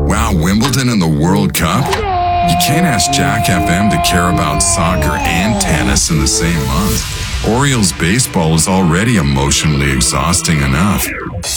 Wow, Wimbledon and the World Cup? You can't ask Jack FM to care about soccer and tennis in the same month. Orioles baseball is already emotionally exhausting enough.